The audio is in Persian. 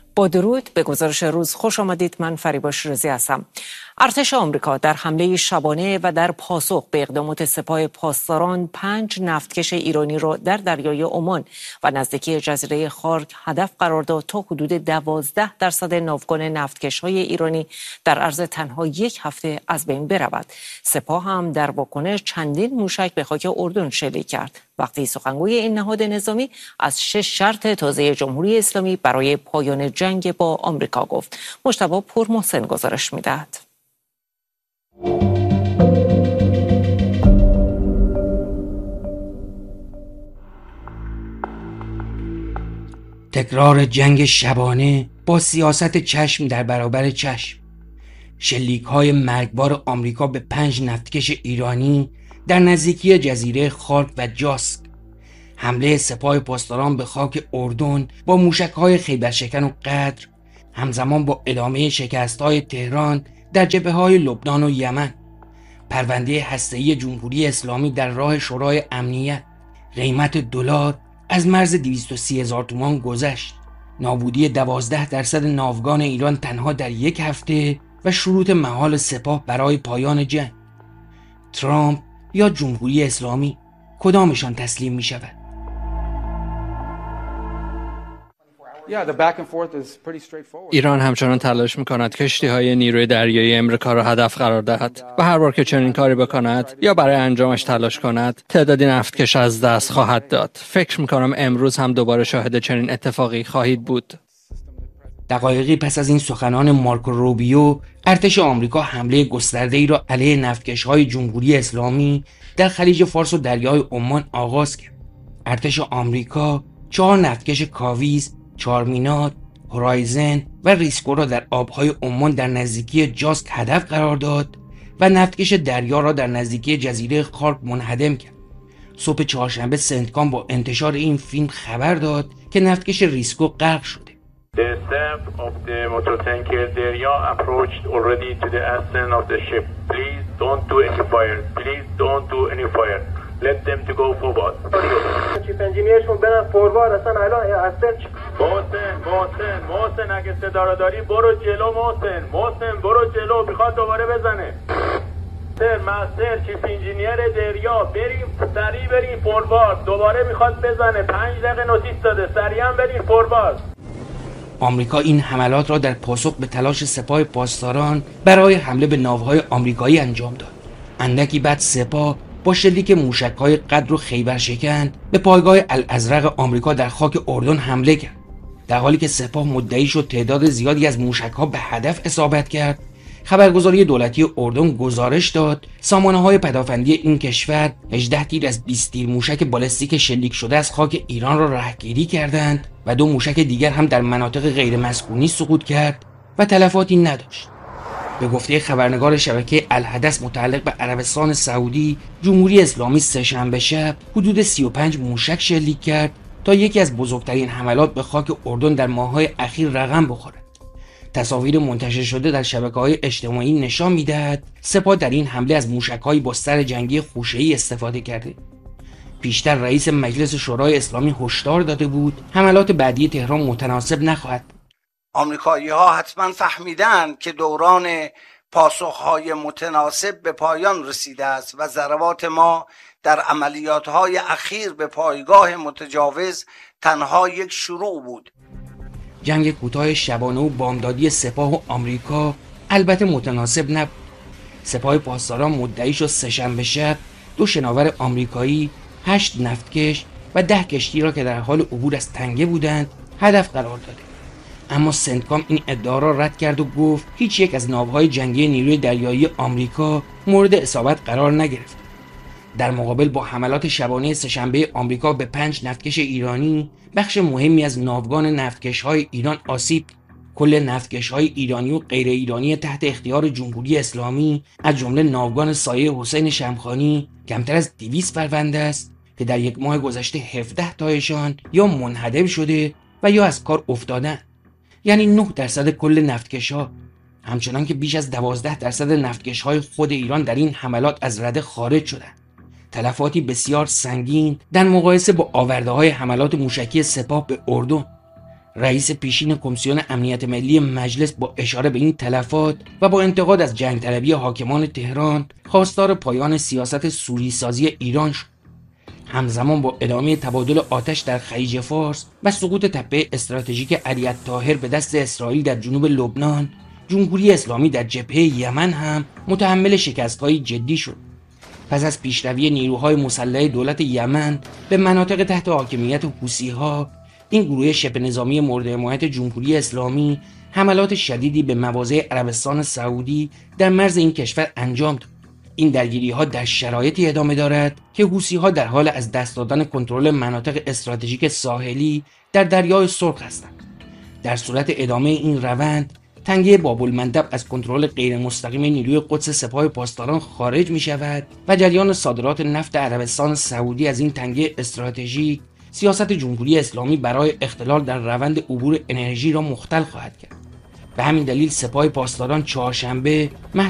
با درود به گزارش روز خوش آمدید. من فریبا شیرازی هستم. ارتش آمریکا در حمله شبانه و در پاسخ به اقدامات سپاه پاسداران 5 نفتکش ایرانی را در دریای عمان و نزدیکی جزیره خارک هدف قرار داد تا حدود 12% ناوگان نفتکش‌های ایرانی در عرض تنها یک هفته از بین برود. سپاه هم در واکنش چندین موشک به خاک اردن شلیک کرد. وقتی سخنگوی این نهاد نظامی از 6 شرط تازه جمهوری اسلامی برای پایان جنگ با آمریکا گفت. مجتبی پورمحسن گزارش می‌دهد. تکرار جنگ شبانه با سیاست چشم در برابر چشم. شلیک‌های مرگبار آمریکا به 5 نفتکش ایرانی در نزدیکی جزیره خارک و جاسک. حمله سپاه پاسداران به خاک اردن با موشک‌های خیبرشکن و قدر، همزمان با ادامه شکست‌های تهران در جبهه‌های لبنان و یمن. پرونده هسته‌ای جمهوری اسلامی در راه شورای امنیت. قیمت دلار از مرز 230,000 تومان گذشت. نابودی 12% ناوگان ایران تنها در یک هفته و شروط محال سپاه برای پایان جنگ. ترامپ یا جمهوری اسلامی، کدامشان تسلیم می شود؟ ایران همچنان تلاش می‌کند کشتی‌های نیروی دریایی آمریکا را هدف قرار دهد و هر بار که چنین کاری بکند یا برای انجامش تلاش کند تعدادی نفتکش از دست خواهد داد. فکر می‌کنم امروز هم دوباره شاهد چنین اتفاقی خواهید بود. دقایقی پس از این سخنان مارکو روبیو، ارتش آمریکا حمله گسترده‌ای را علیه نفتکش‌های جمهوری اسلامی در خلیج فارس و دریای عمان آغاز کرد. ارتش آمریکا 4 نفتکش کاویز، چارمینات، هورایزن و ریسکو را در آبهای عمان در نزدیکی جاسک هدف قرار داد و نفتکش دریا را در نزدیکی جزیره خارک منهدم کرد. صبح چهارشنبه سنتکام با انتشار این فیلم خبر داد که نفتکش ریسکو غرق شده. The staff of the motor tanker Derya approached already to the ascent of the ship. Please don't do any fire. Please don't do any fire. Let them to go forward. چیف انجینیرشون برن فوروارد. اصلا الان اصلا محسن اگه صدا رو داری برو جلو. محسن برو جلو، میخواد دوباره بزنه. مستر چیف انجینیر دریا بریم سریع بریم فوروارد. دوباره میخواد بزنه. 5 دقیقه نوتیس داده. سریعا بریم فوروارد. آمریکا این حملات را در پاسخ به تلاش سپاه پاسداران برای حمله به ناوهای آمریکایی انجام داد. اندکی بعد سپاه با شلیک موشک‌های قدر و خیبرشکن به پایگاه الازرق آمریکا در خاک اردن حمله کرد. در حالی که سپاه مدعی شد تعداد زیادی از موشک‌ها به هدف اصابت کرد، خبرگزاری دولتی اردن گزارش داد سامانه‌های پدافندی این کشور 18 تیر از 20 تیر موشک بالستیک شلیک شده از خاک ایران را رهگیری کردند و 2 موشک دیگر هم در مناطق غیر مسکونی سقوط کرد و تلفاتی نداشت. به گفته خبرنگار شبکه الحدث متعلق به عربستان سعودی، جمهوری اسلامی سه‌شنبه شب حدود 35 موشک شلیک کرد تا یکی از بزرگترین حملات به خاک اردن در ماه‌های اخیر رقم بخورد. تصاویر منتشر شده در شبکه‌های اجتماعی نشان می‌دهد سپاه در این حمله از موشک‌های با سر جنگی خوشه‌ای استفاده کرده. پیشتر رئیس مجلس شورای اسلامی هشدار داده بود حملات بعدی تهران متناسب نخواهد. آمریکایی‌ها حتما فهمیدند که دوران پاسخ‌های متناسب به پایان رسیده است و ضربات ما در عملیات‌های اخیر به پایگاه متجاوز تنها یک شروع بود. جنگ کوتاه شبانه و بامدادی سپاه و آمریکا البته متناسب نبود. سپاه پاسداران مدعی شد سه‌شنبه شب 2 شناور آمریکایی، 8 نفتکش و 10 کشتی را که در حال عبور از تنگه بودند هدف قرار داده. اما سنتکام این ادعا را رد کرد و گفت هیچ یک از ناوهای جنگی نیروی دریایی آمریکا مورد اصابت قرار نگرفت. در مقابل با حملات شبانه سه‌شنبه آمریکا به 5 نفتکش ایرانی، بخش مهمی از ناوگان نفتکش‌های ایران آسیب. کل نفتکش‌های ایرانی و غیر ایرانی تحت اختیار جمهوری اسلامی از جمله ناوگان سایه حسین شمخانی کمتر از 200 پرونده است که در یک ماه گذشته 17 تایشان یا منهدم شده و یا از کار افتادن، یعنی 9% کل نفتکش‌ها. همچنان که بیش از 12% نفتکش‌های خود ایران در این حملات از رده خارج شدند. تلفاتی بسیار سنگین در مقایسه با آورده‌های حملات موشکی سپاه به اردن. رئیس پیشین کمیسیون امنیت ملی مجلس با اشاره به این تلفات و با انتقاد از جنگ طلبی حاکمان تهران خواستار پایان سیاست سوری سازی ایران شد. همزمان با ادامه تبادل آتش در خلیج فارس و سقوط تپه استراتژیک علی الطاهر به دست اسرائیل در جنوب لبنان، جمهوری اسلامی در جبهه یمن هم متحمل شکست‌های جدی شد. پس از پیشروی نیروهای مسلح دولت یمن به مناطق تحت حاکمیت حوثی‌ها، این گروه شبه نظامی مورد حمایت جمهوری اسلامی حملات شدیدی به مواضع عربستان سعودی در مرز این کشور انجام داد. این درگیری‌ها در شرایطی ادامه دارد که حوثی‌ها در حال از دست دادن کنترل مناطق استراتژیک ساحلی در دریای سرخ هستند. در صورت ادامه این روند، تنگه باب‌المندب از کنترل غیر مستقیم نیروی قدس سپاه پاسداران خارج می شود و جریان صادرات نفت عربستان سعودی از این تنگه استراتژیک سیاست جمهوری اسلامی برای اختلال در روند عبور انرژی را مختل خواهد کرد. به همین دلیل سپاه پاسداران چهارشنبه